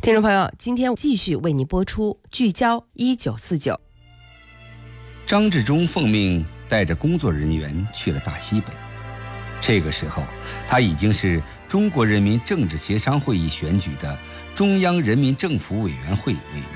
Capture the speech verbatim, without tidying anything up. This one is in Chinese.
听众朋友，今天继续为您播出聚焦一九四九。 张治中奉命带着工作人员去了大西北，这个时候他已经是中国人民政治协商会议选举的中央人民政府委员会委